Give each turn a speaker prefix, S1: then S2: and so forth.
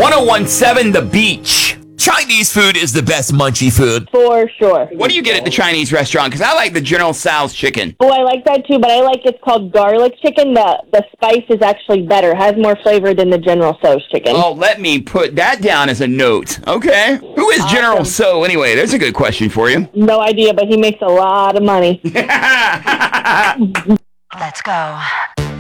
S1: 1017 The Beach. Chinese food is the best munchy food.
S2: For sure.
S1: What do you get at the Chinese restaurant? Because I like the General Tso's chicken.
S2: Oh, I like that too, but I like it's called garlic chicken. The spice is actually better, has more flavor than the General Tso's chicken.
S1: Oh, let me put that down as a note. Okay. Who is General Tso anyway? There's a good question for you.
S2: No idea, but he makes a lot of money.
S3: Let's go.